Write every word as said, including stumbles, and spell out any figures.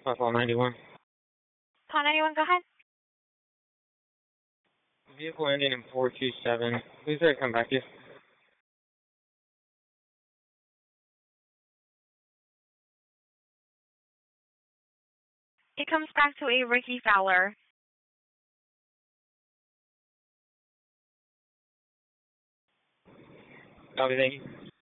Buffalo ninety-one. Call ninety-one, go ahead. Vehicle ending in four two seven. Who's there to come back to you? It comes back to a Ricky Fowler. Copy, thank you.